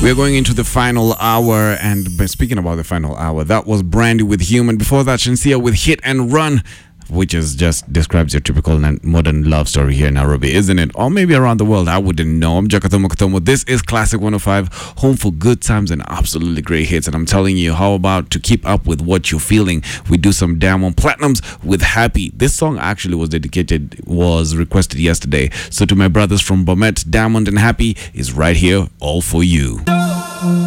We're going into the final hour, and speaking about the final hour, that was Brandy with Human. Before that, Shinsia with Hit and Run, which is just describes your typical modern love story here in Nairobi, isn't it? Or maybe around the world, I wouldn't know. I'm Jakathomo Katomo. This is Classic 105, home for good times and absolutely great hits. And I'm telling you, how about to keep up with what you're feeling? We do some Diamond Platinums with Happy. This song actually was requested yesterday. So to my brothers from Bomet, Diamond and Happy is right here, all for you.